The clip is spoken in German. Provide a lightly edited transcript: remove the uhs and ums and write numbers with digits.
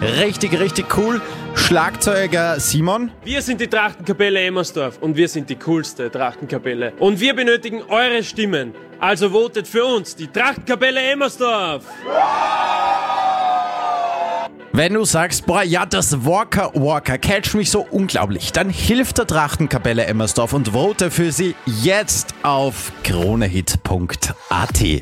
Richtig, richtig cool. Schlagzeuger Simon. Wir sind die Trachtenkapelle Emmersdorf und wir sind die coolste Trachtenkapelle. Und wir benötigen eure Stimmen. Also votet für uns, die Trachtenkapelle Emmersdorf. Wenn du sagst, boah, ja, das Walker catcht mich so unglaublich, dann hilft der Trachtenkapelle Emmersdorf und vote für sie jetzt auf kronehit.at.